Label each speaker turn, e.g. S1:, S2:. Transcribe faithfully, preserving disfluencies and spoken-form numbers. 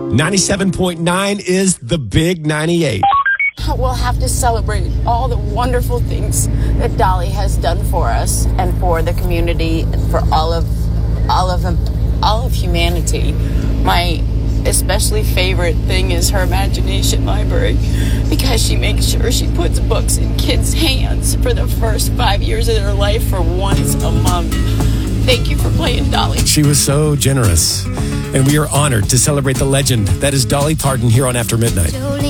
S1: ninety-seven point nine is the Big ninety-eight.
S2: We'll have to celebrate all the wonderful things that Dolly has done for us and for the community and for all of all of them, all of humanity. My especially favorite thing is her imagination library, because she makes sure she puts books in kids' hands for the first five years of their life for once a month. Thank you for playing Dolly.
S1: She was so generous, and we are honored to celebrate the legend that is Dolly Parton here on After Midnight.